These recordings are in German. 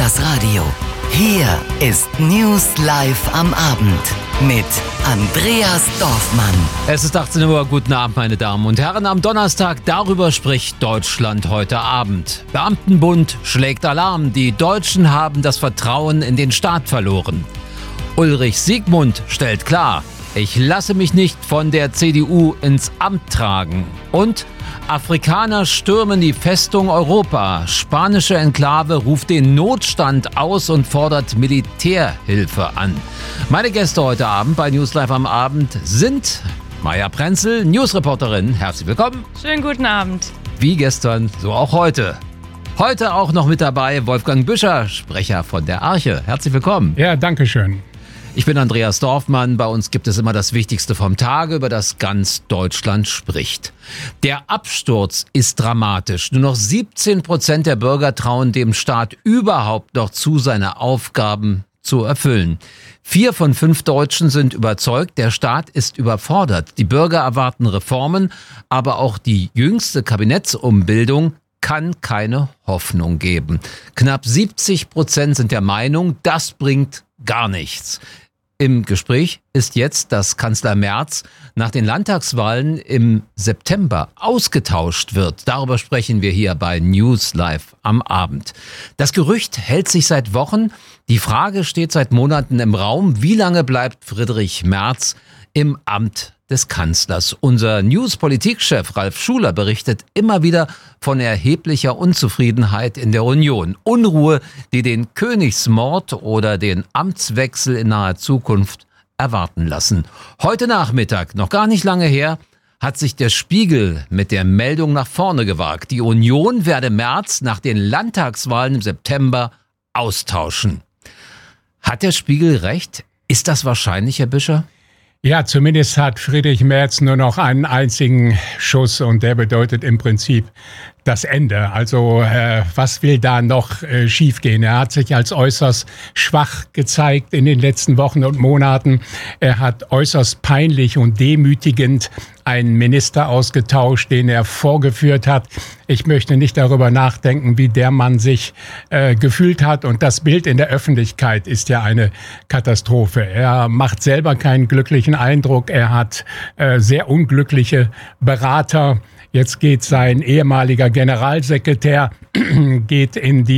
das Radio. Hier ist News Live am Abend mit Andreas Dorfmann. Es ist 18 Uhr. Guten Abend, meine Damen und Herren. Am Donnerstag, darüber spricht Deutschland heute Abend. Beamtenbund schlägt Alarm. Die Deutschen haben das Vertrauen in den Staat verloren. Ulrich Siegmund stellt klar: Ich lasse mich nicht von der CDU ins Amt tragen. Und Afrikaner stürmen die Festung Europa. Spanische Enklave ruft den Notstand aus und fordert Militärhilfe an. Meine Gäste heute Abend bei News Live am Abend sind Maja Prenzel, Newsreporterin. Herzlich willkommen. Schönen guten Abend. Wie gestern, so auch heute. Heute auch noch mit dabei Wolfgang Büscher, Sprecher von der Arche. Herzlich willkommen. Ja, danke schön. Ich bin Andreas Dorfmann. Bei uns gibt es immer das Wichtigste vom Tage, über das ganz Deutschland spricht. Der Absturz ist dramatisch. Nur noch 17% der Bürger trauen dem Staat überhaupt noch zu, seine Aufgaben zu erfüllen. 4 von 5 Deutschen sind überzeugt, der Staat ist überfordert. Die Bürger erwarten Reformen, aber auch die jüngste Kabinettsumbildung kann keine Hoffnung geben. Knapp 70% sind der Meinung, das bringt gar nichts. Im Gespräch ist jetzt, dass Kanzler Merz nach den Landtagswahlen im September ausgetauscht wird. Darüber sprechen wir hier bei News Live am Abend. Das Gerücht hält sich seit Wochen. Die Frage steht seit Monaten im Raum: Wie lange bleibt Friedrich Merz im Amt des Kanzlers? Unser News-Politikchef Ralf Schuler berichtet immer wieder von erheblicher Unzufriedenheit in der Union. Unruhe, die den Königsmord oder den Amtswechsel in naher Zukunft erwarten lassen. Heute Nachmittag, noch gar nicht lange her, hat sich der Spiegel mit der Meldung nach vorne gewagt: Die Union werde Merz nach den Landtagswahlen im September austauschen. Hat der Spiegel recht? Ist das wahrscheinlich, Herr Büscher? Ja, zumindest hat Friedrich Merz nur noch einen einzigen Schuss und der bedeutet im Prinzip das Ende. Also was will da noch schiefgehen? Er hat sich als äußerst schwach gezeigt in den letzten Wochen und Monaten. Er hat äußerst peinlich und demütigend einen Minister ausgetauscht, den er vorgeführt hat. Ich möchte nicht darüber nachdenken, wie der Mann sich gefühlt hat. Und das Bild in der Öffentlichkeit ist ja eine Katastrophe. Er macht selber keinen glücklichen Eindruck. Er hat sehr unglückliche Berater. Jetzt geht sein ehemaliger Generalsekretär geht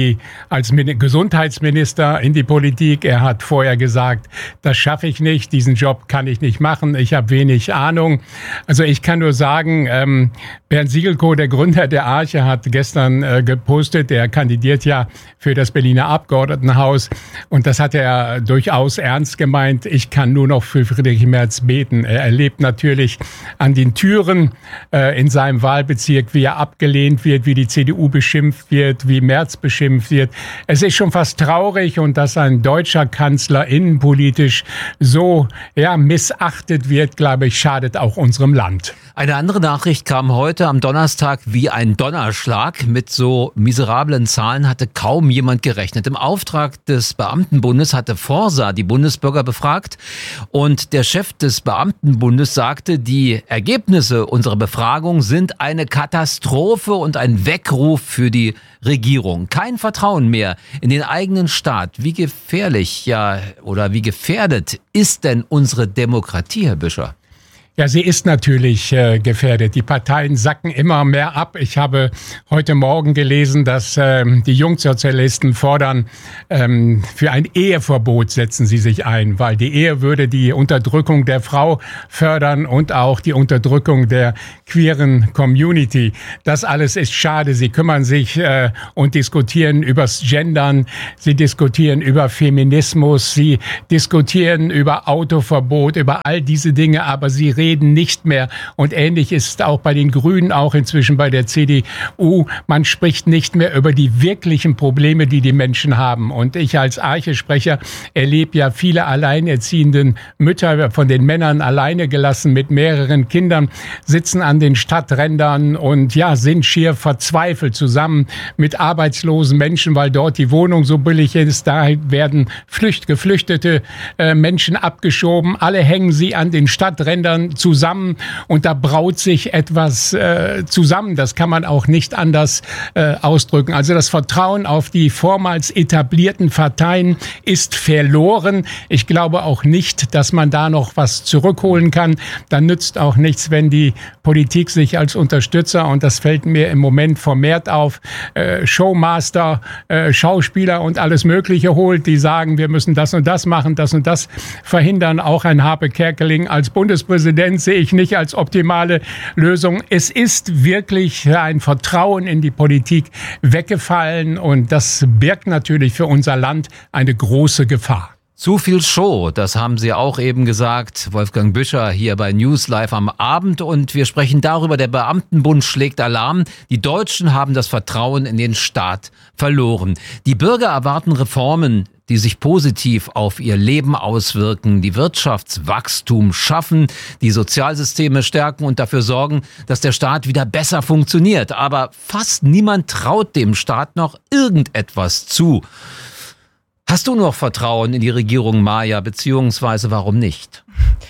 als Gesundheitsminister in die Politik. Er hat vorher gesagt, das schaffe ich nicht, diesen Job kann ich nicht machen, ich habe wenig Ahnung. Also ich kann nur sagen, Bernd Siegelko, der Gründer der Arche, hat gestern gepostet, er kandidiert ja für das Berliner Abgeordnetenhaus und das hat er durchaus ernst gemeint. Ich kann nur noch für Friedrich Merz beten. Er erlebt natürlich an den Türen in seinem Wahlbezirk, wie er abgelehnt wird, wie die CDU beschimpft wird, wie Merz beschimpft wird. Es ist schon fast traurig, und dass ein deutscher Kanzler innenpolitisch so missachtet wird, glaube ich, schadet auch unserem Land. Eine andere Nachricht kam heute am Donnerstag wie ein Donnerschlag. Mit so miserablen Zahlen hatte kaum jemand gerechnet. Im Auftrag des Beamtenbundes hatte Forsa die Bundesbürger befragt und der Chef des Beamtenbundes sagte, die Ergebnisse unserer Befragung sind eine Katastrophe und ein Weckruf für die Regierung. Kein Vertrauen mehr in den eigenen Staat. Wie gefährlich oder wie gefährdet ist denn unsere Demokratie, Herr Büscher? Ja, sie ist natürlich gefährdet. Die Parteien sacken immer mehr ab. Ich habe heute Morgen gelesen, dass die Jungsozialisten fordern, für ein Eheverbot setzen sie sich ein, weil die Ehe würde die Unterdrückung der Frau fördern und auch die Unterdrückung der queeren Community. Das alles ist schade. Sie kümmern sich und diskutieren übers Gendern, sie diskutieren über Feminismus, sie diskutieren über Autoverbot, über all diese Dinge, aber sie reden nicht mehr. Und ähnlich ist auch bei den Grünen, auch inzwischen bei der CDU. Man spricht nicht mehr über die wirklichen Probleme, die die Menschen haben. Und ich als Arche-Sprecher erlebe ja viele alleinerziehenden Mütter, von den Männern alleine gelassen mit mehreren Kindern, sitzen an den Stadträndern und sind schier verzweifelt zusammen mit arbeitslosen Menschen, weil dort die Wohnung so billig ist. Da werden geflüchtete Menschen abgeschoben. Alle hängen sie an den Stadträndern. zusammen und da braut sich etwas zusammen. Das kann man auch nicht anders ausdrücken. Also das Vertrauen auf die vormals etablierten Parteien ist verloren. Ich glaube auch nicht, dass man da noch was zurückholen kann. Dann nützt auch nichts, wenn die Politik sich als Unterstützer, und das fällt mir im Moment vermehrt auf, Showmaster, Schauspieler und alles Mögliche holt, die sagen, wir müssen das und das machen, das und das verhindern. Auch ein Harpe Kerkeling als Bundespräsident sehe ich nicht als optimale Lösung. Es ist wirklich ein Vertrauen in die Politik weggefallen und das birgt natürlich für unser Land eine große Gefahr. Zu viel Show, das haben Sie auch eben gesagt, Wolfgang Büscher hier bei News Live am Abend. Und wir sprechen darüber, der Beamtenbund schlägt Alarm. Die Deutschen haben das Vertrauen in den Staat verloren. Die Bürger erwarten Reformen, die sich positiv auf ihr Leben auswirken, die Wirtschaftswachstum schaffen, die Sozialsysteme stärken und dafür sorgen, dass der Staat wieder besser funktioniert. Aber fast niemand traut dem Staat noch irgendetwas zu. Hast du noch Vertrauen in die Regierung Maja, beziehungsweise warum nicht?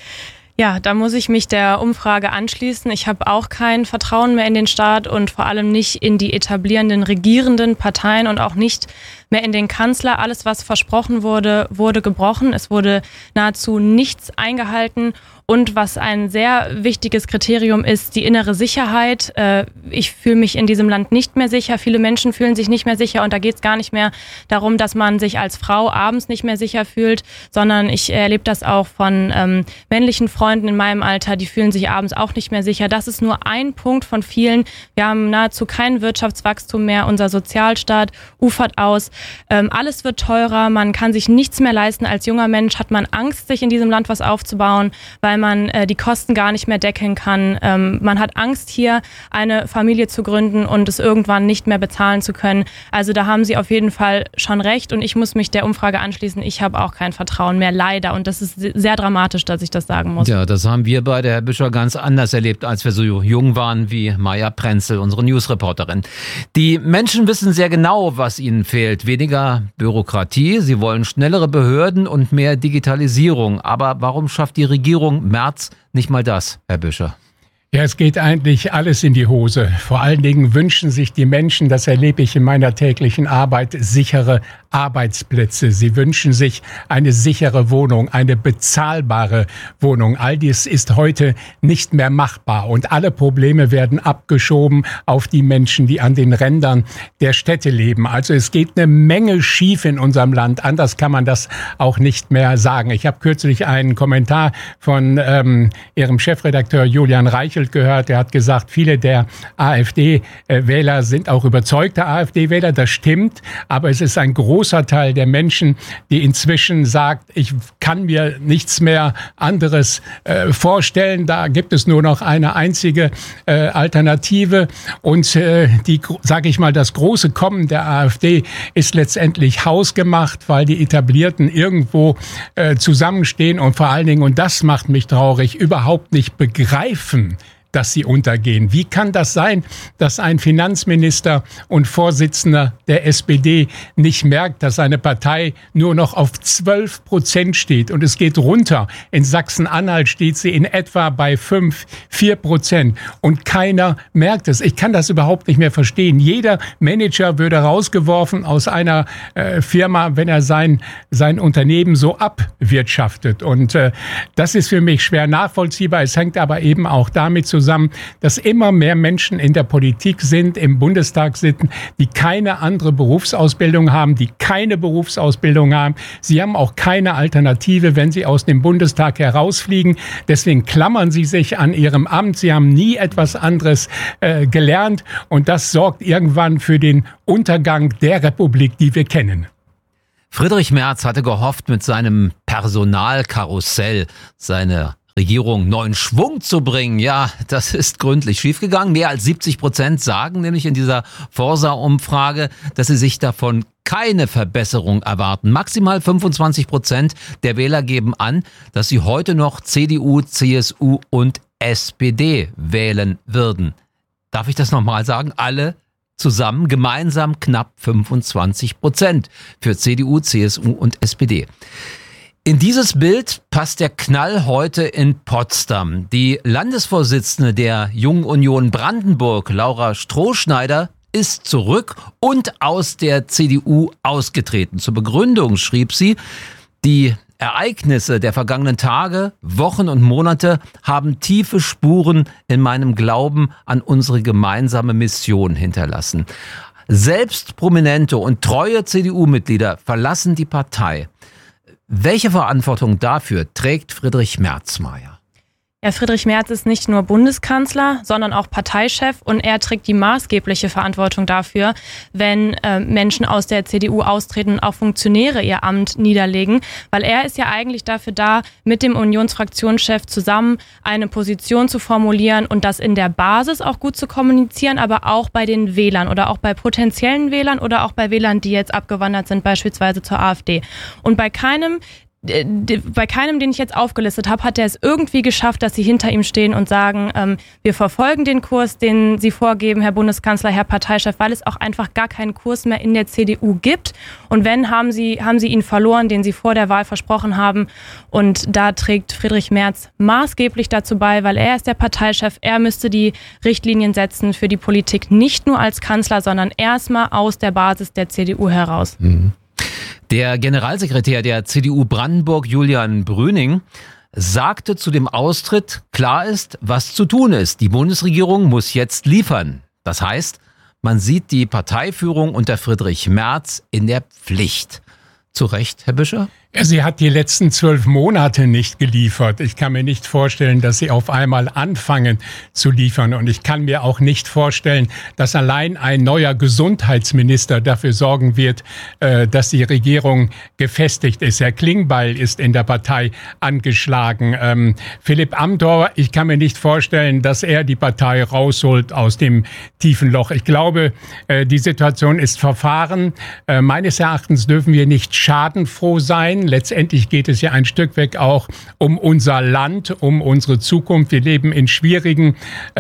Ja, da muss ich mich der Umfrage anschließen. Ich habe auch kein Vertrauen mehr in den Staat und vor allem nicht in die etablierenden regierenden Parteien und auch nicht mehr in den Kanzler. Alles, was versprochen wurde, wurde gebrochen. Es wurde nahezu nichts eingehalten. Und was ein sehr wichtiges Kriterium ist, die innere Sicherheit. Ich fühle mich in diesem Land nicht mehr sicher. Viele Menschen fühlen sich nicht mehr sicher. Und da geht es gar nicht mehr darum, dass man sich als Frau abends nicht mehr sicher fühlt, sondern ich erlebe das auch von männlichen Freunden in meinem Alter, die fühlen sich abends auch nicht mehr sicher. Das ist nur ein Punkt von vielen. Wir haben nahezu kein Wirtschaftswachstum mehr. Unser Sozialstaat ufert aus. Alles wird teurer. Man kann sich nichts mehr leisten. Als junger Mensch hat man Angst, sich in diesem Land was aufzubauen, weil man die Kosten gar nicht mehr decken kann. Man hat Angst, hier eine Familie zu gründen und es irgendwann nicht mehr bezahlen zu können. Also da haben Sie auf jeden Fall schon recht und ich muss mich der Umfrage anschließen. Ich habe auch kein Vertrauen mehr, leider. Und das ist sehr dramatisch, dass ich das sagen muss. Ja, das haben wir beide, Herr Büscher, ganz anders erlebt, als wir so jung waren wie Maja Prenzel, unsere Newsreporterin. Die Menschen wissen sehr genau, was ihnen fehlt. Weniger Bürokratie, sie wollen schnellere Behörden und mehr Digitalisierung. Aber warum schafft die Regierung Merz nicht mal das, Herr Büscher? Ja, es geht eigentlich alles in die Hose. Vor allen Dingen wünschen sich die Menschen, das erlebe ich in meiner täglichen Arbeit, sichere Arbeitsplätze. Sie wünschen sich eine sichere Wohnung, eine bezahlbare Wohnung. All dies ist heute nicht mehr machbar und alle Probleme werden abgeschoben auf die Menschen, die an den Rändern der Städte leben. Also es geht eine Menge schief in unserem Land. Anders kann man das auch nicht mehr sagen. Ich habe kürzlich einen Kommentar von Ihrem Chefredakteur Julian Reichelt gehört. Er hat gesagt, viele der AfD-Wähler sind auch überzeugte AfD-Wähler. Das stimmt, aber es ist ein großer Teil der Menschen, die inzwischen sagt, ich kann mir nichts mehr anderes vorstellen. Da gibt es nur noch eine einzige Alternative. Und sage ich mal, das große Kommen der AfD ist letztendlich hausgemacht, weil die Etablierten irgendwo zusammenstehen und vor allen Dingen, und das macht mich traurig, überhaupt nicht begreifen, dass sie untergehen. Wie kann das sein, dass ein Finanzminister und Vorsitzender der SPD nicht merkt, dass seine Partei nur noch auf 12% steht und es geht runter. In Sachsen-Anhalt steht sie in etwa bei 4% und keiner merkt es. Ich kann das überhaupt nicht mehr verstehen. Jeder Manager würde rausgeworfen aus einer Firma, wenn er sein Unternehmen so abwirtschaftet. Und das ist für mich schwer nachvollziehbar. Es hängt aber eben auch damit zusammen, dass immer mehr Menschen in der Politik sind, im Bundestag sitzen, die keine andere Berufsausbildung haben, die keine Berufsausbildung haben. Sie haben auch keine Alternative, wenn sie aus dem Bundestag herausfliegen. Deswegen klammern sie sich an ihrem Amt. Sie haben nie etwas anderes gelernt. Und das sorgt irgendwann für den Untergang der Republik, die wir kennen. Friedrich Merz hatte gehofft, mit seinem Personalkarussell seine Regierung neuen Schwung zu bringen. Ja, das ist gründlich schiefgegangen. Mehr als 70% sagen nämlich in dieser Forsa-Umfrage, dass sie sich davon keine Verbesserung erwarten. Maximal 25% der Wähler geben an, dass sie heute noch CDU, CSU und SPD wählen würden. Darf ich das nochmal sagen? Alle zusammen gemeinsam knapp 25% für CDU, CSU und SPD. In dieses Bild passt der Knall heute in Potsdam. Die Landesvorsitzende der Jungen Union Brandenburg, Laura Strohschneider, ist zurück und aus der CDU ausgetreten. Zur Begründung schrieb sie, die Ereignisse der vergangenen Tage, Wochen und Monate haben tiefe Spuren in meinem Glauben an unsere gemeinsame Mission hinterlassen. Selbst prominente und treue CDU-Mitglieder verlassen die Partei. Welche Verantwortung dafür trägt Friedrich Merzmayer? Ja, Friedrich Merz ist nicht nur Bundeskanzler, sondern auch Parteichef und er trägt die maßgebliche Verantwortung dafür, wenn Menschen aus der CDU austreten und auch Funktionäre ihr Amt niederlegen, weil er ist ja eigentlich dafür da, mit dem Unionsfraktionschef zusammen eine Position zu formulieren und das in der Basis auch gut zu kommunizieren, aber auch bei den Wählern oder auch bei potenziellen Wählern oder auch bei Wählern, die jetzt abgewandert sind, beispielsweise zur AfD. Und bei keinem, den ich jetzt aufgelistet habe, hat er es irgendwie geschafft, dass sie hinter ihm stehen und sagen, wir verfolgen den Kurs, den Sie vorgeben, Herr Bundeskanzler, Herr Parteichef, weil es auch einfach gar keinen Kurs mehr in der CDU gibt. Und wenn, haben sie ihn verloren, den Sie vor der Wahl versprochen haben. Und da trägt Friedrich Merz maßgeblich dazu bei, weil er ist der Parteichef. Er müsste die Richtlinien setzen für die Politik, nicht nur als Kanzler, sondern erstmal aus der Basis der CDU heraus. Mhm. Der Generalsekretär der CDU Brandenburg, Julian Brüning, sagte zu dem Austritt, klar ist, was zu tun ist. Die Bundesregierung muss jetzt liefern. Das heißt, man sieht die Parteiführung unter Friedrich Merz in der Pflicht. Zu Recht, Herr Büscher? Sie hat die letzten 12 Monate nicht geliefert. Ich kann mir nicht vorstellen, dass sie auf einmal anfangen zu liefern. Und ich kann mir auch nicht vorstellen, dass allein ein neuer Gesundheitsminister dafür sorgen wird, dass die Regierung gefestigt ist. Herr Klingbeil ist in der Partei angeschlagen. Philipp Amthor, ich kann mir nicht vorstellen, dass er die Partei rausholt aus dem tiefen Loch. Ich glaube, die Situation ist verfahren. Meines Erachtens dürfen wir nicht schadenfroh sein. Letztendlich geht es ja ein Stück weg auch um unser Land, um unsere Zukunft. Wir leben in schwierigen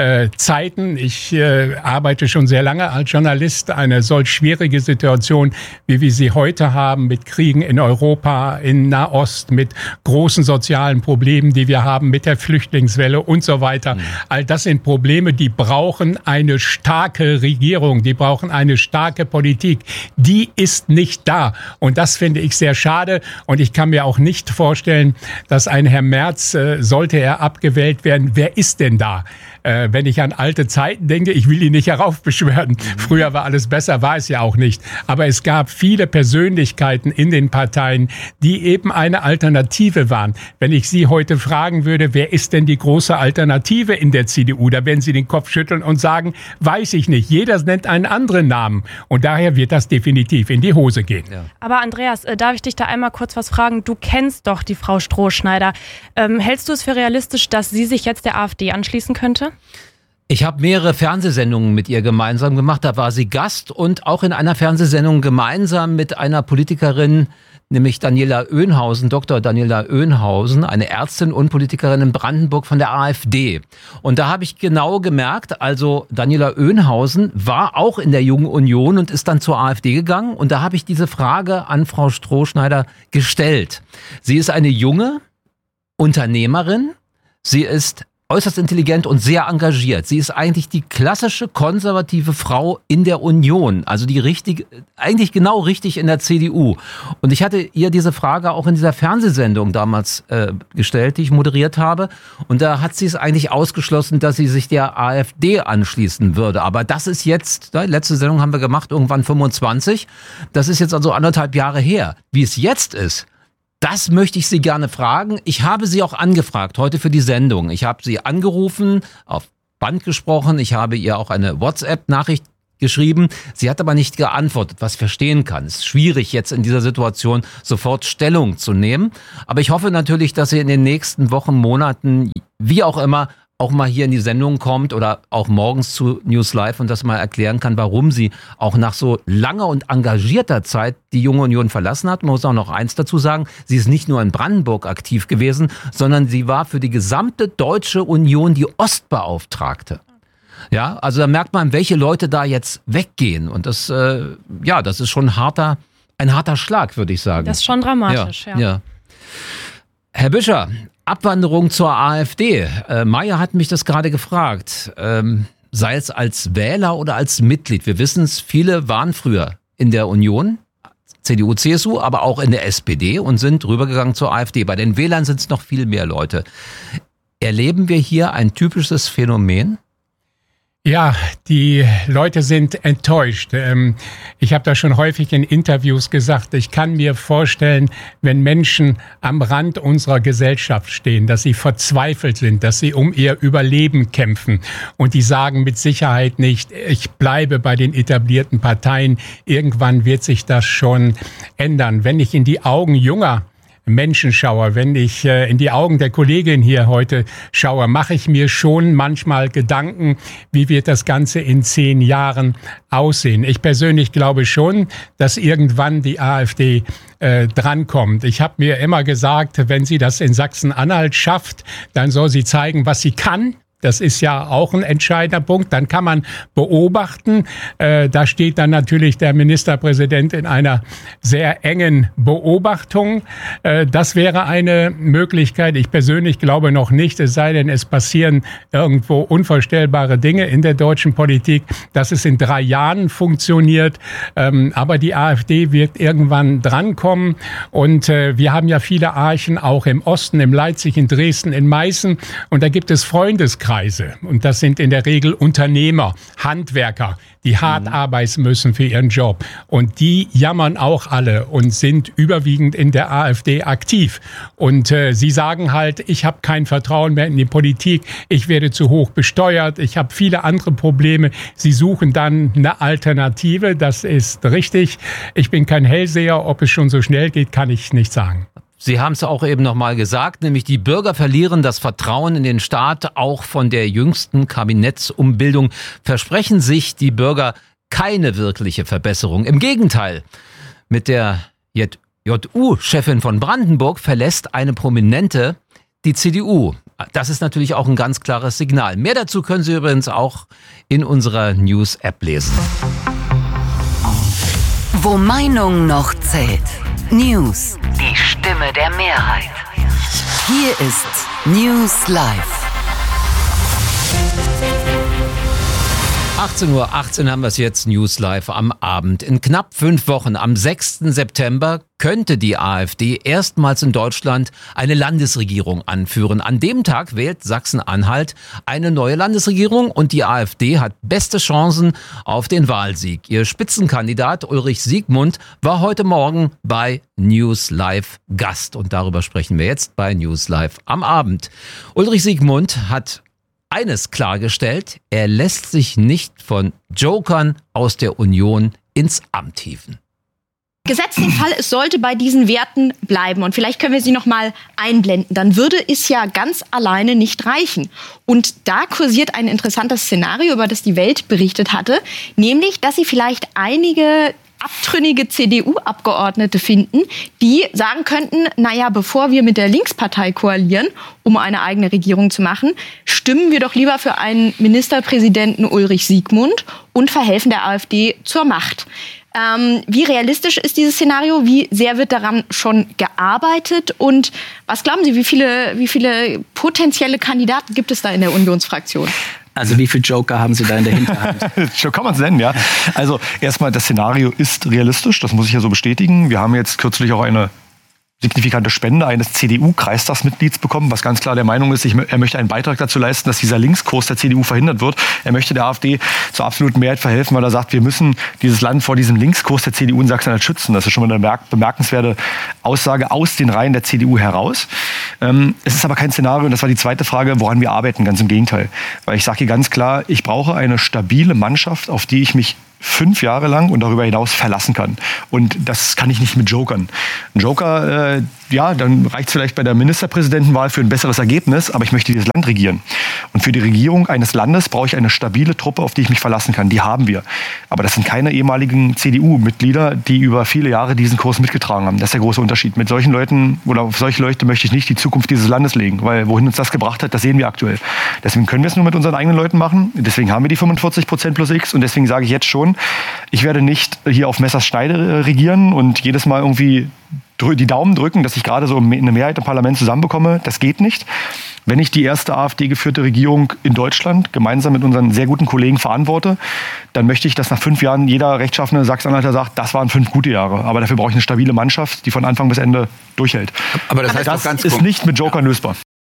Zeiten. Ich arbeite schon sehr lange als Journalist. Eine solch schwierige Situation, wie wir sie heute haben, mit Kriegen in Europa, in Nahost, mit großen sozialen Problemen, die wir haben, mit der Flüchtlingswelle und so weiter. All das sind Probleme, die brauchen eine starke Regierung, die brauchen eine starke Politik. Die ist nicht da. Und das finde ich sehr schade. Und ich kann mir auch nicht vorstellen, dass ein Herr Merz, sollte er abgewählt werden, wer ist denn da? Wenn ich an alte Zeiten denke, ich will ihn nicht heraufbeschwören. Früher war alles besser, war es ja auch nicht. Aber es gab viele Persönlichkeiten in den Parteien, die eben eine Alternative waren. Wenn ich Sie heute fragen würde, wer ist denn die große Alternative in der CDU? Da werden Sie den Kopf schütteln und sagen, weiß ich nicht. Jeder nennt einen anderen Namen. Und daher wird das definitiv in die Hose gehen. Ja. Aber Andreas, darf ich dich da einmal kurz was fragen? Du kennst doch die Frau Strohschneider. Hältst du es für realistisch, dass sie sich jetzt der AfD anschließen könnte? Ich habe mehrere Fernsehsendungen mit ihr gemeinsam gemacht. Da war sie Gast und auch in einer Fernsehsendung gemeinsam mit einer Politikerin, nämlich Daniela Oehnhausen, Dr. Daniela Oehnhausen, eine Ärztin und Politikerin in Brandenburg von der AfD. Und da habe ich genau gemerkt, also Daniela Oehnhausen war auch in der Jungen Union und ist dann zur AfD gegangen. Und da habe ich diese Frage an Frau Strohschneider gestellt. Sie ist eine junge Unternehmerin. Sie ist äußerst intelligent und sehr engagiert. Sie ist eigentlich die klassische konservative Frau in der Union, also die richtig, eigentlich genau richtig in der CDU. Und ich hatte ihr diese Frage auch in dieser Fernsehsendung damals gestellt, die ich moderiert habe. Und da hat sie es eigentlich ausgeschlossen, dass sie sich der AfD anschließen würde. Aber das ist jetzt, letzte Sendung haben wir gemacht, irgendwann 25. Das ist jetzt also 1,5 Jahre her. Wie es jetzt ist, das möchte ich Sie gerne fragen. Ich habe Sie auch angefragt heute für die Sendung. Ich habe Sie angerufen, auf Band gesprochen. Ich habe ihr auch eine WhatsApp-Nachricht geschrieben. Sie hat aber nicht geantwortet, was ich verstehen kann. Es ist schwierig, jetzt in dieser Situation sofort Stellung zu nehmen. Aber ich hoffe natürlich, dass sie in den nächsten Wochen, Monaten, wie auch immer, auch mal hier in die Sendung kommt oder auch morgens zu News Live und das mal erklären kann, warum sie auch nach so langer und engagierter Zeit die Junge Union verlassen hat. Man muss auch noch eins dazu sagen, sie ist nicht nur in Brandenburg aktiv gewesen, sondern sie war für die gesamte Deutsche Union die Ostbeauftragte. Ja, also da merkt man, welche Leute da jetzt weggehen und das, das ist schon ein harter Schlag, würde ich sagen. Das ist schon dramatisch, ja. Herr Büscher, Abwanderung zur AfD. Mayer hat mich das gerade gefragt. Sei es als Wähler oder als Mitglied. Wir wissen es, viele waren früher in der Union, CDU, CSU, aber auch in der SPD und sind rübergegangen zur AfD. Bei den Wählern sind es noch viel mehr Leute. Erleben wir hier ein typisches Phänomen? Ja, die Leute sind enttäuscht. Ich habe das schon häufig in Interviews gesagt. Ich kann mir vorstellen, wenn Menschen am Rand unserer Gesellschaft stehen, dass sie verzweifelt sind, dass sie um ihr Überleben kämpfen. Und die sagen mit Sicherheit nicht, ich bleibe bei den etablierten Parteien. Irgendwann wird sich das schon ändern. Wenn ich in die Augen junger Menschen schaue, wenn ich in die Augen der Kollegin hier heute schaue, mache ich mir schon manchmal Gedanken, wie wird das Ganze in 10 Jahren aussehen. Ich persönlich glaube schon, dass irgendwann die AfD drankommt. Ich habe mir immer gesagt, wenn sie das in Sachsen-Anhalt schafft, dann soll sie zeigen, was sie kann. Das ist ja auch ein entscheidender Punkt. Dann kann man beobachten. Da steht dann natürlich der Ministerpräsident in einer sehr engen Beobachtung. Das wäre eine Möglichkeit. Ich persönlich glaube noch nicht, es sei denn, es passieren irgendwo unvorstellbare Dinge in der deutschen Politik, dass es in 3 Jahren funktioniert. Aber die AfD wird irgendwann drankommen. Und wir haben ja viele Archen auch im Osten, in Leipzig, in Dresden, in Meißen. Und da gibt es Freundeskreise. Und das sind in der Regel Unternehmer, Handwerker, die hart arbeiten müssen für ihren Job. Und die jammern auch alle und sind überwiegend in der AfD aktiv. Und sie sagen halt, ich habe kein Vertrauen mehr in die Politik, ich werde zu hoch besteuert, ich habe viele andere Probleme. Sie suchen dann eine Alternative, das ist richtig. Ich bin kein Hellseher, ob es schon so schnell geht, kann ich nicht sagen. Sie haben es auch eben nochmal gesagt, nämlich die Bürger verlieren das Vertrauen in den Staat. Auch von der jüngsten Kabinettsumbildung versprechen sich die Bürger keine wirkliche Verbesserung. Im Gegenteil, mit der JU-Chefin von Brandenburg verlässt eine Prominente die CDU. Das ist natürlich auch ein ganz klares Signal. Mehr dazu können Sie übrigens auch in unserer News-App lesen. Wo Meinung noch zählt. News. Die Stimme der Mehrheit. Hier ist News Live. 18:18 Uhr haben wir es jetzt, News Live am Abend. In knapp 5 Wochen, am 6. September, könnte die AfD erstmals in Deutschland eine Landesregierung anführen. An dem Tag wählt Sachsen-Anhalt eine neue Landesregierung und die AfD hat beste Chancen auf den Wahlsieg. Ihr Spitzenkandidat Ulrich Siegmund war heute Morgen bei News Live Gast und darüber sprechen wir jetzt bei News Live am Abend. Ulrich Siegmund hat eines klargestellt, er lässt sich nicht von Jokern aus der Union ins Amt hieven. Gesetzt den Fall, es sollte bei diesen Werten bleiben und vielleicht können wir sie noch mal einblenden, dann würde es ja ganz alleine nicht reichen. Und da kursiert ein interessantes Szenario, über das die Welt berichtet hatte, nämlich, dass sie vielleicht einige abtrünnige CDU-Abgeordnete finden, die sagen könnten, naja, bevor wir mit der Linkspartei koalieren, um eine eigene Regierung zu machen, stimmen wir doch lieber für einen Ministerpräsidenten Ulrich Siegmund und verhelfen der AfD zur Macht. Wie realistisch ist dieses Szenario? Wie sehr wird daran schon gearbeitet? Und was glauben Sie, wie viele potenzielle Kandidaten gibt es da in der Unionsfraktion? Also wie viele Joker haben Sie da in der Hinterhand? So kann man es nennen, ja. Also erstmal, das Szenario ist realistisch, das muss ich ja so bestätigen. Wir haben jetzt kürzlich auch eine signifikante Spende eines CDU-Kreistagsmitglieds bekommen, was ganz klar der Meinung ist, er möchte einen Beitrag dazu leisten, dass dieser Linkskurs der CDU verhindert wird. Er möchte der AfD zur absoluten Mehrheit verhelfen, weil er sagt, wir müssen dieses Land vor diesem Linkskurs der CDU in Sachsen-Anhalt schützen. Das ist schon mal eine bemerkenswerte Aussage aus den Reihen der CDU heraus. Es ist aber kein Szenario, und das war die zweite Frage, woran wir arbeiten, ganz im Gegenteil. Weil ich sage hier ganz klar, ich brauche eine stabile Mannschaft, auf die ich mich 5 Jahre lang und darüber hinaus verlassen kann. Und das kann ich nicht mit Jokern. Ein Joker, dann reicht es vielleicht bei der Ministerpräsidentenwahl für ein besseres Ergebnis, aber ich möchte dieses Land regieren. Und für die Regierung eines Landes brauche ich eine stabile Truppe, auf die ich mich verlassen kann. Die haben wir. Aber das sind keine ehemaligen CDU-Mitglieder, die über viele Jahre diesen Kurs mitgetragen haben. Das ist der große Unterschied. Mit solchen Leuten oder auf solche Leute möchte ich nicht die Zukunft dieses Landes legen, weil wohin uns das gebracht hat, das sehen wir aktuell. Deswegen können wir es nur mit unseren eigenen Leuten machen. Deswegen haben wir die 45% plus X und deswegen sage ich jetzt schon, ich werde nicht hier auf Messers Schneide regieren und jedes Mal irgendwie die Daumen drücken, dass ich gerade so eine Mehrheit im Parlament zusammenbekomme. Das geht nicht. Wenn ich die erste AfD-geführte Regierung in Deutschland gemeinsam mit unseren sehr guten Kollegen verantworte, dann möchte ich, dass nach 5 Jahren jeder rechtschaffene Sachsen-Anhalter sagt, das waren 5 gute Jahre. Aber dafür brauche ich eine stabile Mannschaft, die von Anfang bis Ende durchhält. Aber das heißt das ist nicht mit Jokern lösbar.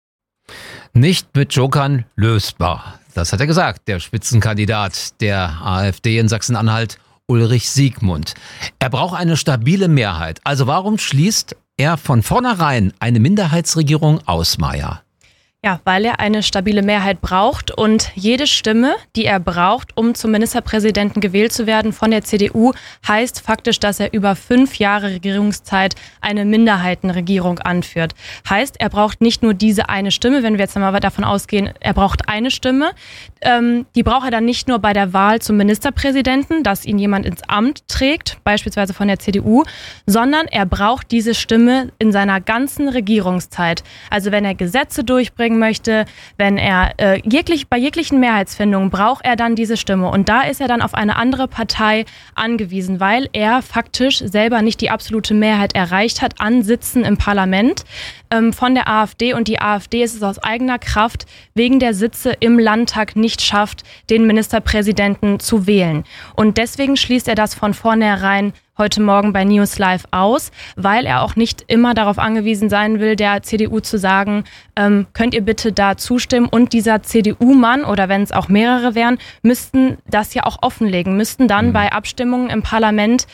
Nicht mit Jokern lösbar. Das hat er gesagt, der Spitzenkandidat der AfD in Sachsen-Anhalt, Ulrich Siegmund. Er braucht eine stabile Mehrheit. Also warum schließt er von vornherein eine Minderheitsregierung aus, Maja? Ja, weil er eine stabile Mehrheit braucht und jede Stimme, die er braucht, um zum Ministerpräsidenten gewählt zu werden von der CDU, heißt faktisch, dass er über 5 Jahre Regierungszeit eine Minderheitenregierung anführt. Heißt, er braucht nicht nur diese eine Stimme, wenn wir jetzt mal davon ausgehen, er braucht eine Stimme. Die braucht er dann nicht nur bei der Wahl zum Ministerpräsidenten, dass ihn jemand ins Amt trägt, beispielsweise von der CDU, sondern er braucht diese Stimme in seiner ganzen Regierungszeit. Also wenn er Gesetze durchbringt, möchte, wenn er bei jeglichen Mehrheitsfindungen braucht er dann diese Stimme. Und da ist er dann auf eine andere Partei angewiesen, weil er faktisch selber nicht die absolute Mehrheit erreicht hat an Sitzen im Parlament von der AfD. Und die AfD ist es aus eigener Kraft wegen der Sitze im Landtag nicht schafft, den Ministerpräsidenten zu wählen. Und deswegen schließt er das von vornherein heute Morgen bei News Live aus, weil er auch nicht immer darauf angewiesen sein will, der CDU zu sagen, könnt ihr bitte da zustimmen. Und dieser CDU-Mann, oder wenn es auch mehrere wären, müssten das ja auch offenlegen, müssten dann bei Abstimmungen im Parlament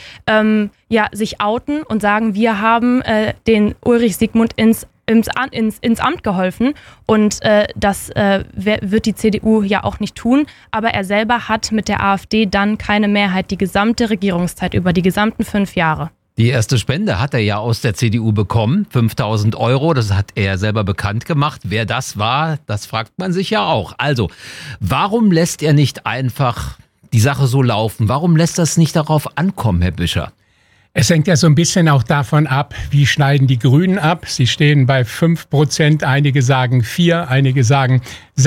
sich outen und sagen, wir haben den Ulrich Siegmund ins Amt geholfen und das wird die CDU ja auch nicht tun, aber er selber hat mit der AfD dann keine Mehrheit die gesamte Regierungszeit über die gesamten 5 Jahre. Die erste Spende hat er ja aus der CDU bekommen, 5.000 €, das hat er selber bekannt gemacht. Wer das war, das fragt man sich ja auch. Also, warum lässt er nicht einfach die Sache so laufen? Warum lässt das nicht darauf ankommen, Herr Büscher? Es hängt ja so ein bisschen auch davon ab, wie schneiden die Grünen ab. Sie stehen bei 5%, einige sagen 4%, einige sagen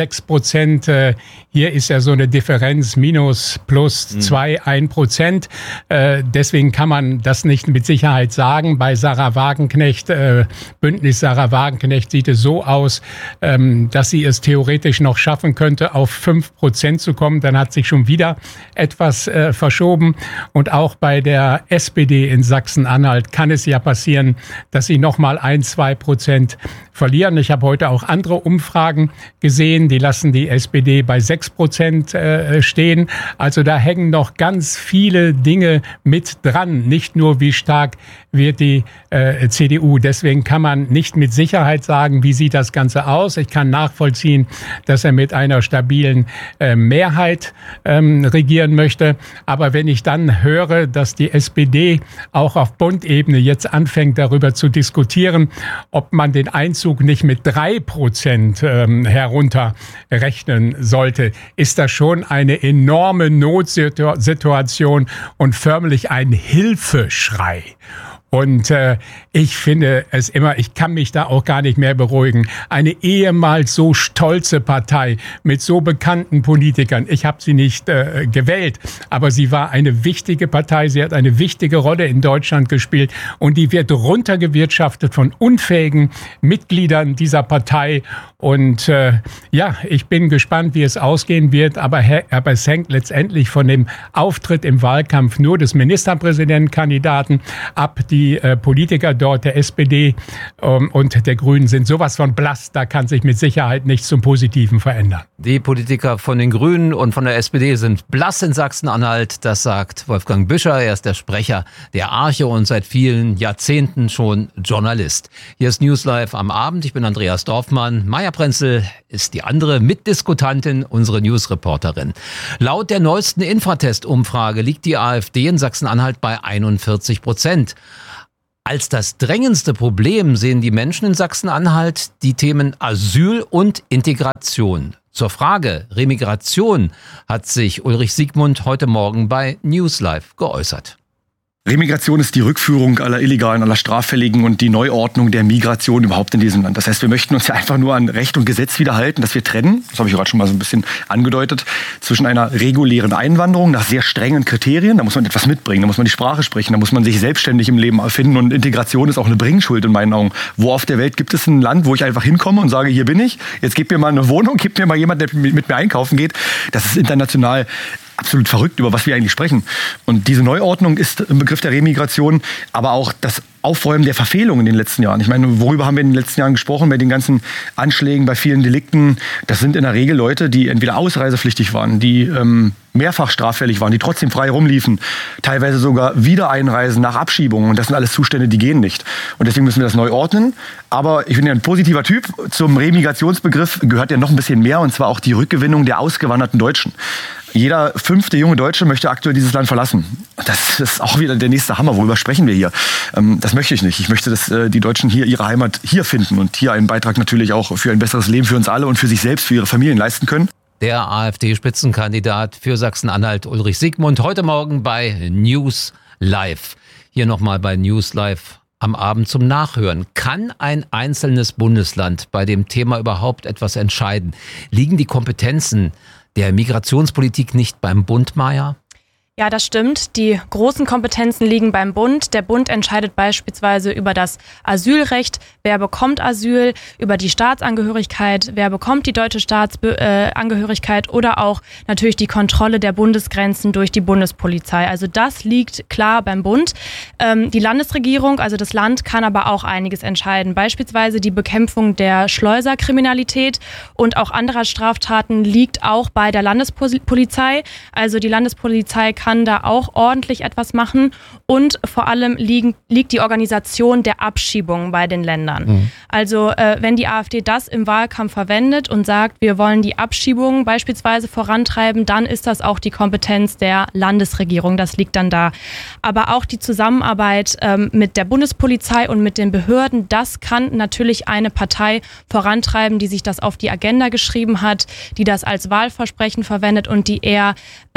6%. Hier ist ja so eine Differenz, minus, plus 2, 1%. Deswegen kann man das nicht mit Sicherheit sagen. Bei Sarah Wagenknecht, Bündnis Sarah Wagenknecht, sieht es so aus, dass sie es theoretisch noch schaffen könnte, auf 5% zu kommen. Dann hat sich schon wieder etwas verschoben. Und auch bei der SPD in Sachsen-Anhalt kann es ja passieren, dass sie nochmal 1-2% verlieren. Ich habe heute auch andere Umfragen gesehen, die lassen die SPD bei 6% stehen. Also da hängen noch ganz viele Dinge mit dran, nicht nur wie stark wird die CDU. Deswegen kann man nicht mit Sicherheit sagen, wie sieht das Ganze aus. Ich kann nachvollziehen, dass er mit einer stabilen Mehrheit regieren möchte. Aber wenn ich dann höre, dass die SPD auch auf Bundebene jetzt anfängt, darüber zu diskutieren, ob man den Einzug nicht mit 3% herunterrechnen sollte, ist das schon eine enorme Notsituation und förmlich ein Hilfeschrei. Und ich finde es immer, ich kann mich da auch gar nicht mehr beruhigen. Eine ehemals so stolze Partei mit so bekannten Politikern. Ich habe sie nicht gewählt, aber sie war eine wichtige Partei. Sie hat eine wichtige Rolle in Deutschland gespielt und die wird runtergewirtschaftet von unfähigen Mitgliedern dieser Partei. Und ich bin gespannt, wie es ausgehen wird. Aber es hängt letztendlich von dem Auftritt im Wahlkampf nur des Ministerpräsidentenkandidaten ab. Die Politiker dort der SPD und der Grünen sind sowas von blass, da kann sich mit Sicherheit nichts zum Positiven verändern. Die Politiker von den Grünen und von der SPD sind blass in Sachsen-Anhalt, das sagt Wolfgang Büscher. Er ist der Sprecher der Arche und seit vielen Jahrzehnten schon Journalist. Hier ist News Live am Abend. Ich bin Andreas Dorfmann. Maja Prenzel ist die andere Mitdiskutantin, unsere Newsreporterin. Laut der neuesten Infratest-Umfrage liegt die AfD in Sachsen-Anhalt bei 41%. Als das drängendste Problem sehen die Menschen in Sachsen-Anhalt die Themen Asyl und Integration. Zur Frage Remigration hat sich Ulrich Siegmund heute Morgen bei News Live geäußert. Remigration ist die Rückführung aller Illegalen, aller Straffälligen und die Neuordnung der Migration überhaupt in diesem Land. Das heißt, wir möchten uns ja einfach nur an Recht und Gesetz wieder halten, dass wir trennen, das habe ich gerade schon mal so ein bisschen angedeutet, zwischen einer regulären Einwanderung nach sehr strengen Kriterien, da muss man etwas mitbringen, da muss man die Sprache sprechen, da muss man sich selbstständig im Leben erfinden und Integration ist auch eine Bringschuld in meinen Augen. Wo auf der Welt gibt es ein Land, wo ich einfach hinkomme und sage, hier bin ich, jetzt gib mir mal eine Wohnung, gib mir mal jemand, der mit mir einkaufen geht. Das ist international absolut verrückt, über was wir eigentlich sprechen. Und diese Neuordnung ist im Begriff der Remigration, aber auch das Aufräumen der Verfehlungen in den letzten Jahren. Ich meine, worüber haben wir in den letzten Jahren gesprochen? Bei den ganzen Anschlägen, bei vielen Delikten. Das sind in der Regel Leute, die entweder ausreisepflichtig waren, die mehrfach straffällig waren, die trotzdem frei rumliefen, teilweise sogar wieder einreisen nach Abschiebungen. Und das sind alles Zustände, die gehen nicht. Und deswegen müssen wir das neu ordnen. Aber ich bin ja ein positiver Typ. Zum Remigrationsbegriff gehört ja noch ein bisschen mehr, und zwar auch die Rückgewinnung der ausgewanderten Deutschen. Jeder 5. junge Deutsche möchte aktuell dieses Land verlassen. Das ist auch wieder der nächste Hammer. Worüber sprechen wir hier? Das möchte ich nicht. Ich möchte, dass die Deutschen hier ihre Heimat hier finden und hier einen Beitrag natürlich auch für ein besseres Leben für uns alle und für sich selbst, für ihre Familien leisten können. Der AfD-Spitzenkandidat für Sachsen-Anhalt Ulrich Siegmund heute Morgen bei News Live. Hier nochmal bei News Live am Abend zum Nachhören. Kann ein einzelnes Bundesland bei dem Thema überhaupt etwas entscheiden? Liegen die Kompetenzen der Migrationspolitik nicht beim Bund, Maja? Ja, das stimmt. Die großen Kompetenzen liegen beim Bund. Der Bund entscheidet beispielsweise über das Asylrecht, wer bekommt Asyl, über die Staatsangehörigkeit, wer bekommt die deutsche Staatsangehörigkeit oder auch natürlich die Kontrolle der Bundesgrenzen durch die Bundespolizei. Also das liegt klar beim Bund. Die Landesregierung, also das Land, kann aber auch einiges entscheiden. Beispielsweise die Bekämpfung der Schleuserkriminalität und auch anderer Straftaten liegt auch bei der Landespolizei. Also die Landespolizei kann da auch ordentlich etwas machen und vor allem liegt die Organisation der Abschiebung bei den Ländern. Also wenn die AfD das im Wahlkampf verwendet und sagt, wir wollen die Abschiebung beispielsweise vorantreiben, dann ist das auch die Kompetenz der Landesregierung, das liegt dann da. Aber auch die Zusammenarbeit mit der Bundespolizei und mit den Behörden, das kann natürlich eine Partei vorantreiben, die sich das auf die Agenda geschrieben hat, die das als Wahlversprechen verwendet und die eher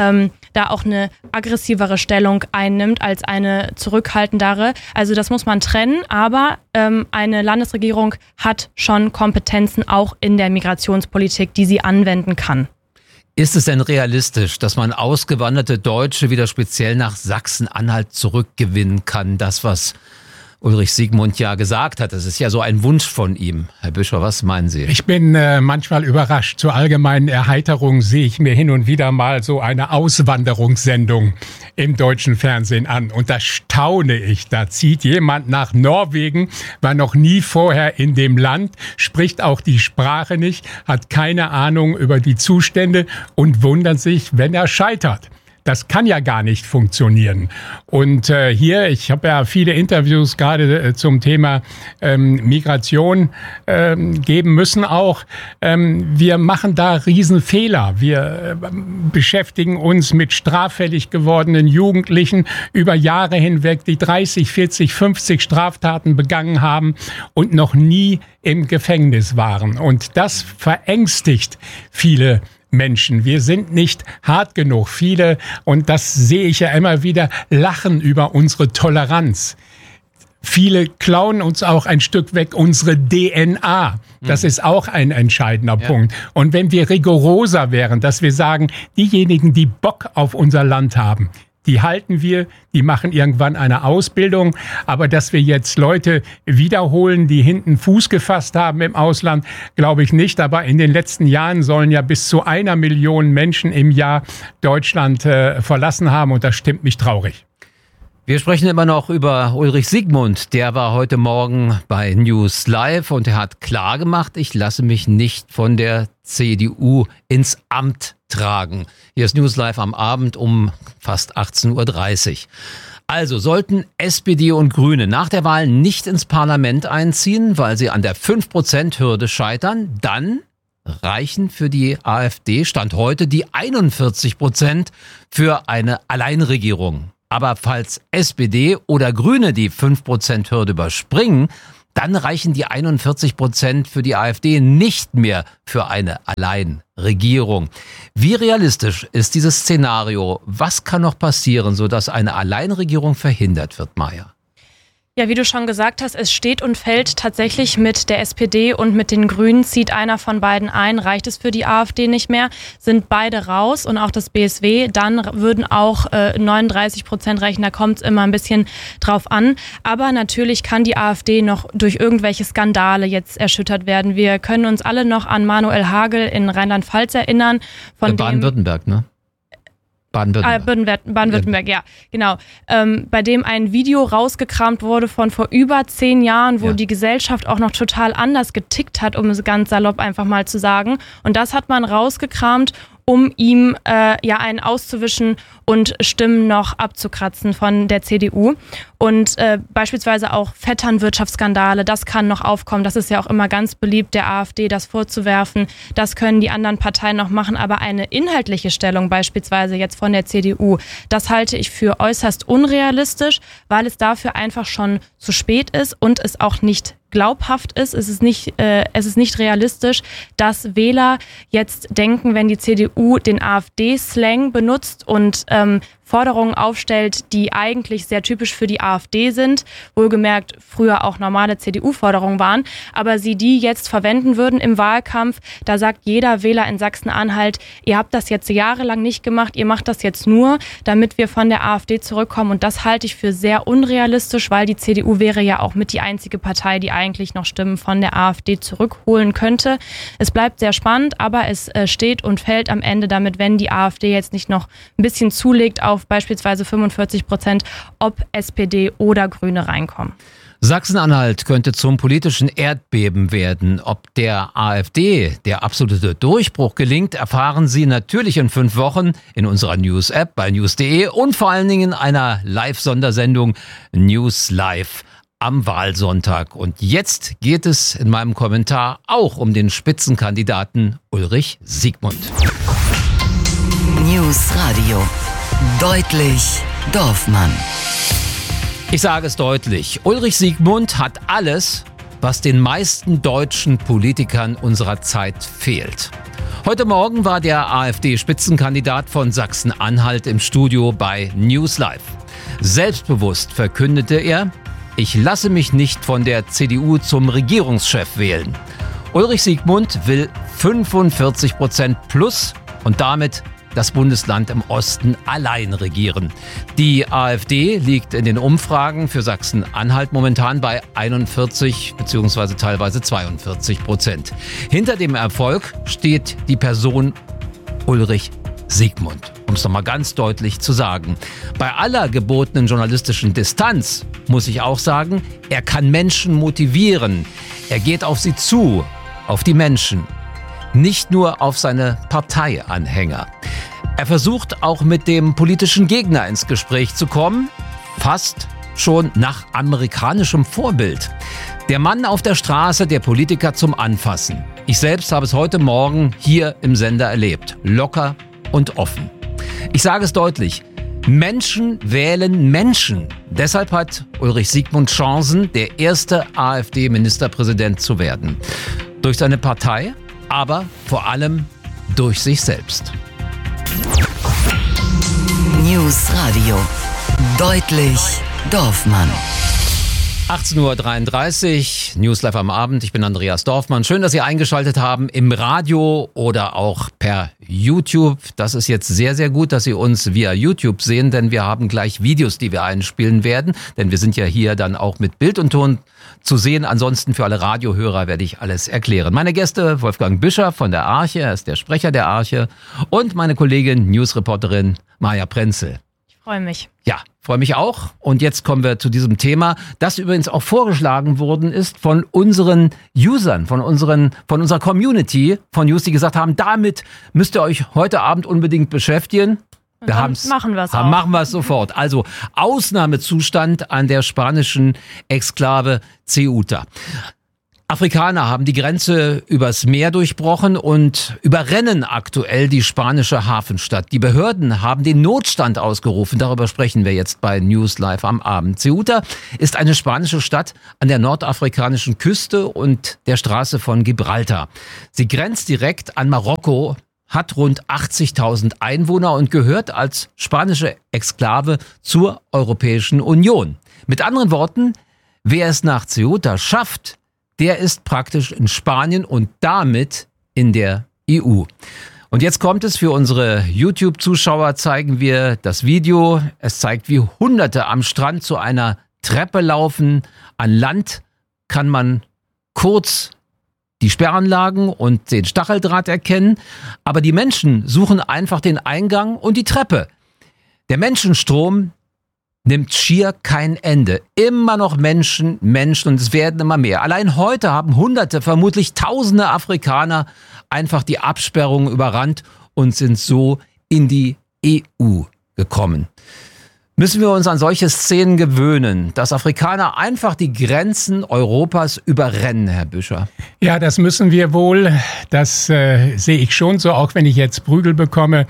da auch eine aggressivere Stellung einnimmt als eine zurückhaltendere. Also das muss man trennen, aber eine Landesregierung hat schon Kompetenzen auch in der Migrationspolitik, die sie anwenden kann. Ist es denn realistisch, dass man ausgewanderte Deutsche wieder speziell nach Sachsen-Anhalt zurückgewinnen kann? Das, was Ulrich Siegmund ja gesagt hat, das ist ja so ein Wunsch von ihm. Herr Büscher, was meinen Sie? Ich bin manchmal überrascht. Zur allgemeinen Erheiterung sehe ich mir hin und wieder mal so eine Auswanderungssendung im deutschen Fernsehen an. Und da staune ich. Da zieht jemand nach Norwegen, war noch nie vorher in dem Land, spricht auch die Sprache nicht, hat keine Ahnung über die Zustände und wundert sich, wenn er scheitert. Das kann ja gar nicht funktionieren. Und hier, ich habe ja viele Interviews gerade zum Thema Migration geben müssen auch. Wir machen da Riesenfehler. Wir beschäftigen uns mit straffällig gewordenen Jugendlichen über Jahre hinweg, die 30, 40, 50 Straftaten begangen haben und noch nie im Gefängnis waren. Und das verängstigt viele Menschen. Wir sind nicht hart genug. Viele, und das sehe ich ja immer wieder, lachen über unsere Toleranz. Viele klauen uns auch ein Stück weg unsere DNA. Das ist auch ein entscheidender Punkt. Und wenn wir rigoroser wären, dass wir sagen, diejenigen, die Bock auf unser Land haben, die halten wir, die machen irgendwann eine Ausbildung. Aber dass wir jetzt Leute wiederholen, die hinten Fuß gefasst haben im Ausland, glaube ich nicht. Aber in den letzten Jahren sollen ja bis zu 1 Million Menschen im Jahr Deutschland verlassen haben. Und das stimmt mich traurig. Wir sprechen immer noch über Ulrich Siegmund. Der war heute Morgen bei News Live und er hat klar gemacht, ich lasse mich nicht von der CDU ins Amt tragen. Hier ist News Live am Abend um fast 18:30 Uhr. Also sollten SPD und Grüne nach der Wahl nicht ins Parlament einziehen, weil sie an der 5%-Hürde scheitern, dann reichen für die AfD Stand heute die 41% für eine Alleinregierung. Aber falls SPD oder Grüne die 5%-Hürde überspringen, dann reichen die 41% für die AfD nicht mehr für eine Alleinregierung. Wie realistisch ist dieses Szenario? Was kann noch passieren, sodass eine Alleinregierung verhindert wird, Maja? Ja, wie du schon gesagt hast, es steht und fällt tatsächlich mit der SPD und mit den Grünen. Zieht einer von beiden ein, reicht es für die AfD nicht mehr, sind beide raus und auch das BSW, dann würden auch 39% reichen, da kommt es immer ein bisschen drauf an. Aber natürlich kann die AfD noch durch irgendwelche Skandale jetzt erschüttert werden. Wir können uns alle noch an Manuel Hagel in Rheinland-Pfalz erinnern. Von Baden-Württemberg, ne? Baden-Württemberg, ja, genau. Bei dem ein Video rausgekramt wurde von vor über 10 Jahren, wo die Gesellschaft auch noch total anders getickt hat, um es ganz salopp einfach mal zu sagen. Und das hat man rausgekramt, um ihm einen auszuwischen und Stimmen noch abzukratzen von der CDU. Und beispielsweise auch Vetternwirtschaftsskandale, das kann noch aufkommen. Das ist ja auch immer ganz beliebt, der AfD das vorzuwerfen. Das können die anderen Parteien noch machen. Aber eine inhaltliche Stellung beispielsweise jetzt von der CDU, das halte ich für äußerst unrealistisch, weil es dafür einfach schon zu spät ist und es auch nicht glaubhaft ist. Es ist nicht realistisch, dass Wähler jetzt denken, wenn die CDU den AfD-Slang benutzt und Forderungen aufstellt, die eigentlich sehr typisch für die AfD sind, wohlgemerkt früher auch normale CDU-Forderungen waren, aber sie die jetzt verwenden würden im Wahlkampf, da sagt jeder Wähler in Sachsen-Anhalt, ihr habt das jetzt jahrelang nicht gemacht, ihr macht das jetzt nur, damit wir von der AfD zurückkommen, und das halte ich für sehr unrealistisch, weil die CDU wäre ja auch mit die einzige Partei, die eigentlich noch Stimmen von der AfD zurückholen könnte. Es bleibt sehr spannend, aber es steht und fällt am Ende damit, wenn die AfD jetzt nicht noch ein bisschen zulegt auf beispielsweise 45%, ob SPD oder Grüne reinkommen. Sachsen-Anhalt könnte zum politischen Erdbeben werden. Ob der AfD der absolute Durchbruch gelingt, erfahren Sie natürlich in 5 Wochen in unserer News-App bei news.de und vor allen Dingen in einer Live-Sondersendung News Live am Wahlsonntag. Und jetzt geht es in meinem Kommentar auch um den Spitzenkandidaten Ulrich Siegmund. News Radio. Deutlich Dorfmann. Ich sage es deutlich, Ulrich Siegmund hat alles, was den meisten deutschen Politikern unserer Zeit fehlt. Heute Morgen war der AfD-Spitzenkandidat von Sachsen-Anhalt im Studio bei News Live. Selbstbewusst verkündete er, ich lasse mich nicht von der CDU zum Regierungschef wählen. Ulrich Siegmund will 45% plus und damit das Bundesland im Osten allein regieren. Die AfD liegt in den Umfragen für Sachsen-Anhalt momentan bei 41 bzw. teilweise 42%. Hinter dem Erfolg steht die Person Ulrich Siegmund, um es nochmal ganz deutlich zu sagen. Bei aller gebotenen journalistischen Distanz muss ich auch sagen, er kann Menschen motivieren. Er geht auf sie zu, auf die Menschen. Nicht nur auf seine Parteianhänger. Er versucht auch mit dem politischen Gegner ins Gespräch zu kommen, fast schon nach amerikanischem Vorbild. Der Mann auf der Straße, der Politiker zum Anfassen. Ich selbst habe es heute Morgen hier im Sender erlebt. Locker und offen. Ich sage es deutlich, Menschen wählen Menschen. Deshalb hat Ulrich Siegmund Chancen, der erste AfD-Ministerpräsident zu werden. Durch seine Partei, aber vor allem durch sich selbst. News Radio. Deutlich Dorfmann. 18.33 Uhr, News Live am Abend. Ich bin Andreas Dorfmann. Schön, dass Sie eingeschaltet haben im Radio oder auch per YouTube. Das ist jetzt sehr, sehr gut, dass Sie uns via YouTube sehen, denn wir haben gleich Videos, die wir einspielen werden. Denn wir sind ja hier dann auch mit Bild und Ton zu sehen. Ansonsten für alle Radiohörer werde ich alles erklären. Meine Gäste, Wolfgang Büscher von der Arche, er ist der Sprecher der Arche, und meine Kollegin, Newsreporterin Maja Prenzel. Ich freue mich. Ja, freue mich auch. Und jetzt kommen wir zu diesem Thema, das übrigens auch vorgeschlagen worden ist von unseren Usern, von unserer Community von News, die gesagt haben, damit müsst ihr euch heute Abend unbedingt beschäftigen. Machen wir es sofort. Also Ausnahmezustand an der spanischen Exklave Ceuta. Afrikaner haben die Grenze übers Meer durchbrochen und überrennen aktuell die spanische Hafenstadt. Die Behörden haben den Notstand ausgerufen. Darüber sprechen wir jetzt bei News Live am Abend. Ceuta ist eine spanische Stadt an der nordafrikanischen Küste und der Straße von Gibraltar. Sie grenzt direkt an Marokko, hat rund 80.000 Einwohner und gehört als spanische Exklave zur Europäischen Union. Mit anderen Worten, wer es nach Ceuta schafft, der ist praktisch in Spanien und damit in der EU. Und jetzt kommt es für unsere YouTube-Zuschauer, zeigen wir das Video. Es zeigt, wie Hunderte am Strand zu einer Treppe laufen. An Land kann man kurz die Sperranlagen und den Stacheldraht erkennen. Aber die Menschen suchen einfach den Eingang und die Treppe. Der Menschenstrom nimmt schier kein Ende. Immer noch Menschen und es werden immer mehr. Allein heute haben Hunderte, vermutlich Tausende Afrikaner einfach die Absperrung überrannt und sind so in die EU gekommen. Müssen wir uns an solche Szenen gewöhnen, dass Afrikaner einfach die Grenzen Europas überrennen, Herr Büscher? Ja, das müssen wir wohl. Das sehe ich schon so, auch wenn ich jetzt Prügel bekomme.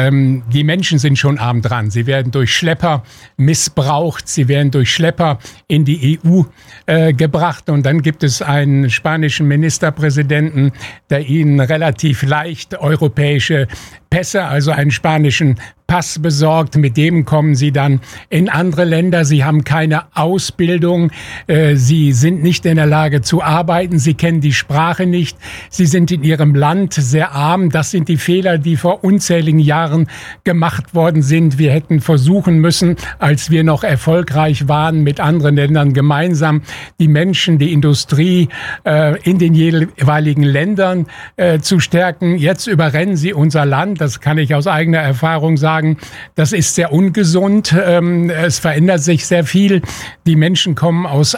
Die Menschen sind schon arm dran. Sie werden durch Schlepper missbraucht. Sie werden durch Schlepper in die EU gebracht. Und dann gibt es einen spanischen Ministerpräsidenten, der ihnen relativ leicht europäische Pässe, also einen spanischen Pass besorgt. Mit dem kommen sie dann in andere Länder. Sie haben keine Ausbildung. Sie sind nicht in der Lage zu arbeiten. Sie kennen die Sprache nicht. Sie sind in ihrem Land sehr arm. Das sind die Fehler, die vor unzähligen Jahren gemacht worden sind. Wir hätten versuchen müssen, als wir noch erfolgreich waren, mit anderen Ländern gemeinsam die Menschen, die Industrie in den jeweiligen Ländern zu stärken. Jetzt überrennen sie unser Land. Das kann ich aus eigener Erfahrung sagen. Das ist sehr ungesund. Es verändert sich sehr viel. Die Menschen kommen aus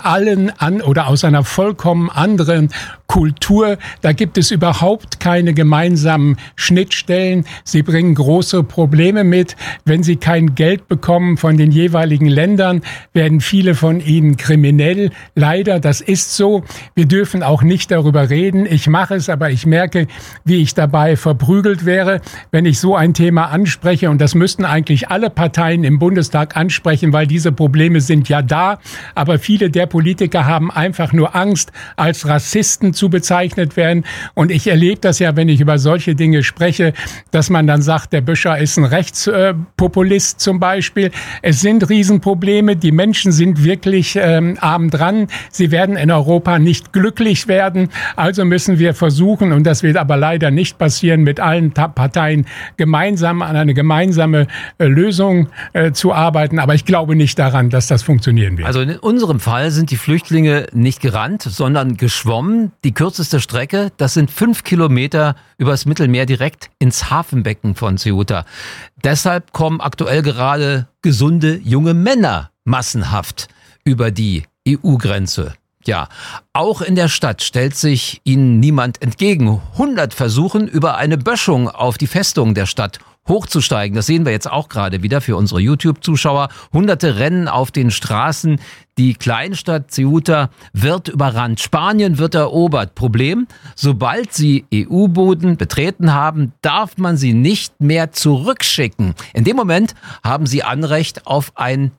aus einer vollkommen anderen Kultur. Da gibt es überhaupt keine gemeinsamen Schnittstellen. Sie bringen große Probleme mit. Wenn sie kein Geld bekommen von den jeweiligen Ländern, werden viele von ihnen kriminell. Leider, das ist so. Wir dürfen auch nicht darüber reden. Ich mache es, aber ich merke, wie ich dabei verprügelt wäre, wenn ich so ein Thema anspreche. Und das müssten eigentlich alle Parteien im Bundestag ansprechen, weil diese Probleme sind ja da. Aber viele der Politiker haben einfach nur Angst, als Rassisten zu bezeichnet werden. Und ich erlebe das ja, wenn ich über solche Dinge spreche, dass man dann sagt, der Büscher ist ein Rechtspopulist zum Beispiel. Es sind Riesenprobleme. Die Menschen sind wirklich arm dran. Sie werden in Europa nicht glücklich werden. Also müssen wir versuchen, und das wird aber leider nicht passieren, mit allen Parteien gemeinsam an eine gemeinsame Lösung zu arbeiten. Aber ich glaube nicht daran, dass das funktionieren wird. Also in unserem Fall sind die Flüchtlinge nicht gerannt, sondern geschwommen. Die kürzeste Strecke, das sind 5 Kilometer übers Mittelmeer direkt ins Hafenbecken von Ceuta. Deshalb kommen aktuell gerade gesunde junge Männer massenhaft über die EU-Grenze. Ja, auch in der Stadt stellt sich ihnen niemand entgegen. 100 versuchen, über eine Böschung auf die Festung der Stadt hochzusteigen. Das sehen wir jetzt auch gerade wieder für unsere YouTube-Zuschauer. Hunderte rennen auf den Straßen. Die Kleinstadt Ceuta wird überrannt. Spanien wird erobert. Problem: Sobald sie EU-Boden betreten haben, darf man sie nicht mehr zurückschicken. In dem Moment haben sie Anrecht auf ein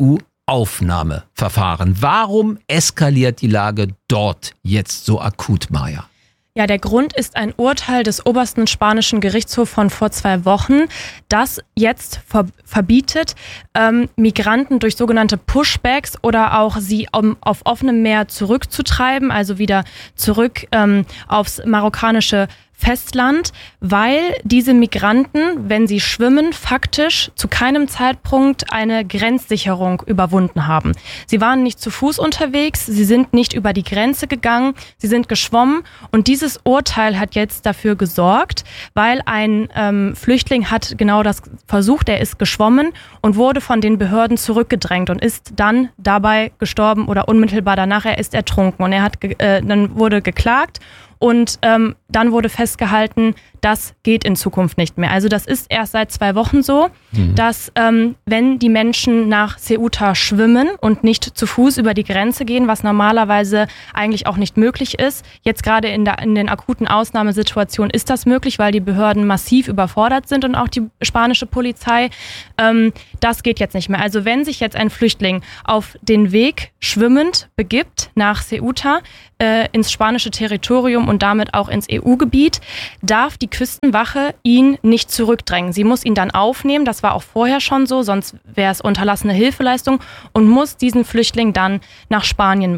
EU-Aufnahmeverfahren. Warum eskaliert die Lage dort jetzt so akut, Maja? Ja, der Grund ist ein Urteil des obersten spanischen Gerichtshofs von vor 2 Wochen, das jetzt verbietet, Migranten durch sogenannte Pushbacks oder auch sie auf offenem Meer zurückzutreiben, also wieder zurück aufs marokkanische Festland, weil diese Migranten, wenn sie schwimmen, faktisch zu keinem Zeitpunkt eine Grenzsicherung überwunden haben. Sie waren nicht zu Fuß unterwegs, sie sind nicht über die Grenze gegangen, sie sind geschwommen und dieses Urteil hat jetzt dafür gesorgt, weil ein Flüchtling hat genau das versucht, er ist geschwommen und wurde von den Behörden zurückgedrängt und ist dann dabei gestorben oder unmittelbar danach, er ist ertrunken und dann wurde geklagt. Und dann wurde festgehalten, das geht in Zukunft nicht mehr. Also das ist erst seit 2 Wochen so, dass wenn die Menschen nach Ceuta schwimmen und nicht zu Fuß über die Grenze gehen, was normalerweise eigentlich auch nicht möglich ist, jetzt gerade in den akuten Ausnahmesituationen ist das möglich, weil die Behörden massiv überfordert sind und auch die spanische Polizei. Das geht jetzt nicht mehr. Also wenn sich jetzt ein Flüchtling auf den Weg schwimmend begibt nach Ceuta, ins spanische Territorium und damit auch ins EU-Gebiet, darf die Küstenwache ihn nicht zurückdrängen. Sie muss ihn dann aufnehmen, das war auch vorher schon so, sonst wäre es unterlassene Hilfeleistung, und muss diesen Flüchtling dann nach Spanien